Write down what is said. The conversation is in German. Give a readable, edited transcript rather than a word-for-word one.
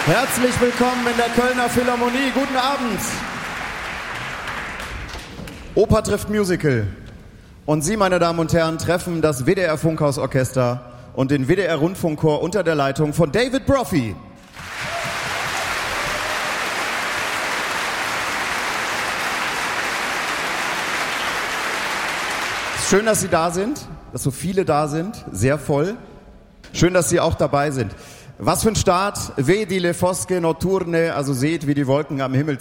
Herzlich willkommen in der Kölner Philharmonie. Guten Abend. Oper trifft Musical. Und Sie, meine Damen und Herren, treffen das WDR Funkhausorchester und den WDR Rundfunkchor unter der Leitung von David Brophy. Schön, dass Sie da sind, dass so viele da sind, sehr voll. Schön, dass Sie auch dabei sind. Was für ein Start, vedi le fosche notturne, also seht, wie die Wolken am Himmel